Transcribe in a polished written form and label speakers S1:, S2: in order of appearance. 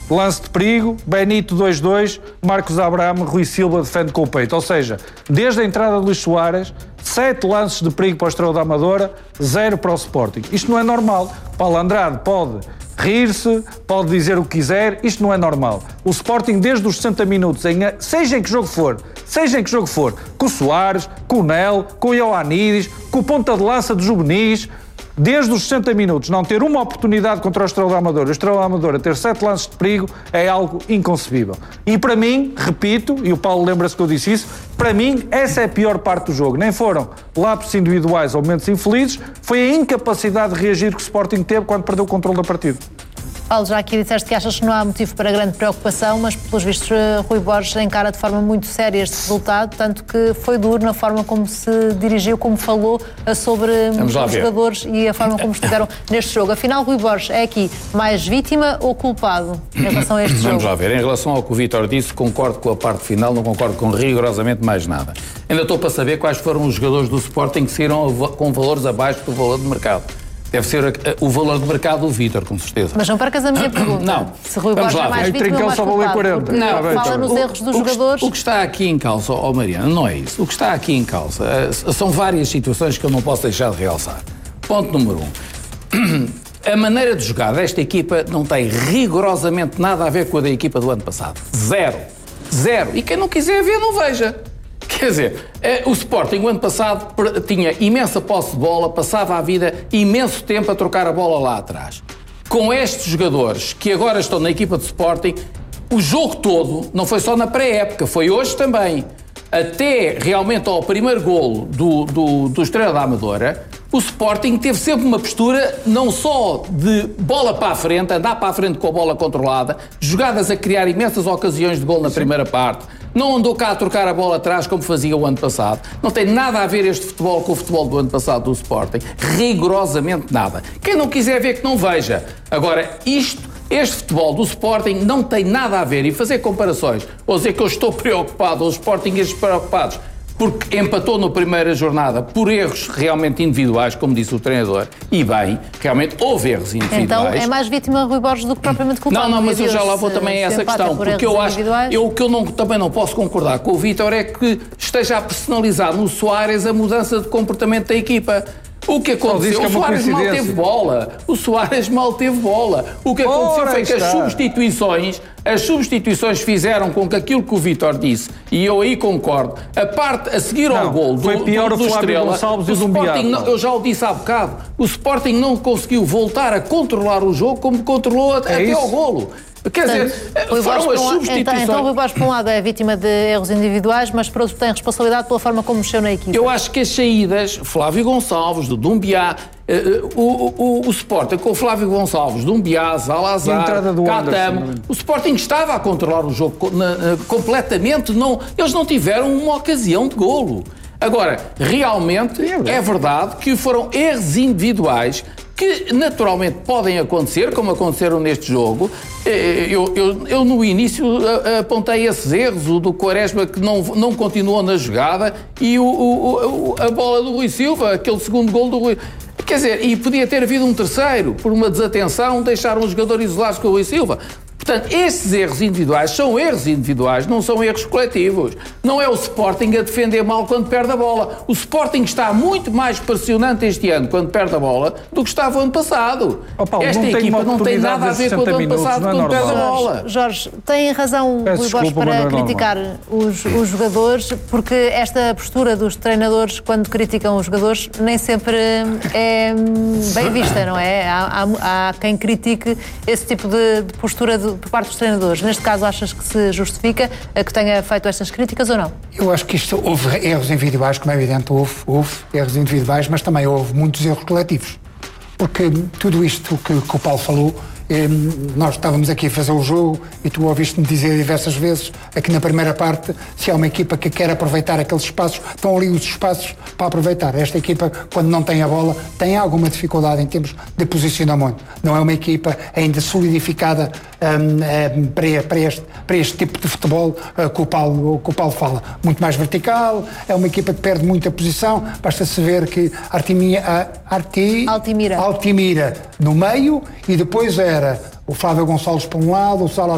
S1: lance de perigo, Benito 2-2, Marcos Abraham, Rui Silva defende com o peito. Ou seja, desde a entrada de Luís Soares, 7 lances de perigo para o Estrela da Amadora, 0 para o Sporting. Isto não é normal. Paulo Andrade pode rir-se, pode dizer o que quiser, isto não é normal. O Sporting, desde os 60 minutos, seja em que jogo for, com o Soares, com o Nel, com o Ioannidis, com o ponta de lança de juvenis, desde os 60 minutos, não ter uma oportunidade contra o Estrela da Amadora, o Estrela da Amadora ter 7 lances de perigo, é algo inconcebível. E para mim, repito, e o Paulo lembra-se que eu disse isso, para mim, essa é a pior parte do jogo. Nem foram lapsos individuais ou momentos infelizes, foi a incapacidade de reagir que o Sporting teve quando perdeu o controle da partida.
S2: Paulo, já aqui disseste que achas que não há motivo para grande preocupação, mas pelos vistos Rui Borges encara de forma muito séria este resultado, tanto que foi duro na forma como se dirigiu, como falou sobre os jogadores e a forma como estiveram neste jogo. Afinal, Rui Borges é aqui mais vítima ou culpado em relação a este jogo?
S3: Vamos lá ver. Em relação ao que o Vítor disse, concordo com a parte final, não concordo com rigorosamente mais nada. Ainda estou para saber quais foram os jogadores do Sporting que saíram com valores abaixo do valor de mercado. Deve ser o valor de mercado do Vítor, com certeza.
S2: Mas não percas a minha pergunta.
S3: Não.
S2: Se Rui Borges é mais vítima ou mais culpado? Não, fala nos erros dos jogadores.
S3: O que está aqui em causa, Mariana, não é isso. O que está aqui em causa são várias situações que eu não posso deixar de realçar. Ponto número 1. A maneira de jogar desta equipa não tem rigorosamente nada a ver com a da equipa do ano passado. Zero. E quem não quiser ver, não veja. Quer dizer, o Sporting, o ano passado, tinha imensa posse de bola, passava a vida imenso tempo a trocar a bola lá atrás. Com estes jogadores, que agora estão na equipa de Sporting, o jogo todo, não foi só na pré-época, foi hoje também, até realmente ao primeiro golo do Estrela da Amadora, o Sporting teve sempre uma postura não só de bola para a frente, andar para a frente com a bola controlada, jogadas a criar imensas ocasiões de golo na primeira parte, não andou cá a trocar a bola atrás como fazia o ano passado. Não tem nada a ver este futebol com o futebol do ano passado do Sporting. Rigorosamente nada. Quem não quiser ver que não veja. Agora, este futebol do Sporting não tem nada a ver. E fazer comparações, ou dizer que eu estou preocupado, ou os Sportingistas preocupados, porque empatou na primeira jornada por erros realmente individuais, como disse o treinador, e bem, realmente houve erros individuais.
S2: Então é mais vítima Rui Borges do que propriamente culpado.
S3: Não, mas eu já lá vou também a essa questão, porque eu acho, o que eu também não posso concordar com o Vítor é que esteja a personalizar no Soares a mudança de comportamento da equipa. O que aconteceu? O Soares mal teve bola. O que aconteceu foi que as substituições fizeram com que aquilo que o Vítor disse, e eu aí concordo, a parte a seguir ao gol do Estrela, o Sporting, eu já o disse há bocado, o Sporting não conseguiu voltar a controlar o jogo como controlou até ao golo. Quer dizer, foram as substituições.
S2: Então, Rui Borges, por um lado, é vítima de erros individuais, mas por outro tem responsabilidade pela forma como mexeu na equipa.
S3: Eu acho que as saídas, Flávio Gonçalves, do Dumbiá, o Sporting com o Flávio Gonçalves, Dumbiá, Zalazar, Catamo, o Sporting estava a controlar o jogo completamente, eles não tiveram uma ocasião de golo. Agora, realmente, é verdade que foram erros individuais que naturalmente podem acontecer, como aconteceram neste jogo. Eu no início apontei esses erros, o do Quaresma que não continuou na jogada e a bola do Rui Silva, aquele segundo gol do Rui. Quer dizer, e podia ter havido um terceiro, por uma desatenção, deixaram um jogador isolado com o Rui Silva. Portanto, esses erros individuais são erros individuais, não são erros coletivos. Não é o Sporting a defender mal quando perde a bola. O Sporting está muito mais pressionante este ano quando perde a bola do que estava o ano passado.
S1: Paulo,
S3: esta equipa não tem nada a ver com o ano passado quando perde a bola.
S2: Jorge, tem razão o Rui Borges para criticar os jogadores, porque esta postura dos treinadores, quando criticam os jogadores, nem sempre é bem vista, não é? Há quem critique esse tipo de postura por parte dos treinadores. Neste caso, achas que se justifica que tenha feito estas críticas ou não?
S4: Eu acho que isto houve erros individuais, como é evidente, houve erros individuais, mas também houve muitos erros coletivos. Porque tudo isto que o Paulo falou, nós estávamos aqui a fazer o jogo e tu ouviste-me dizer diversas vezes aqui na primeira parte, se há uma equipa que quer aproveitar aqueles espaços, estão ali os espaços para aproveitar. Esta equipa, quando não tem a bola, tem alguma dificuldade em termos de posicionamento. Não é uma equipa ainda solidificada para este tipo de futebol que o Paulo fala. Muito mais vertical, é uma equipa que perde muita posição, basta-se ver que Altimira no meio e depois era o Flávio Gonçalves para um lado, o Sala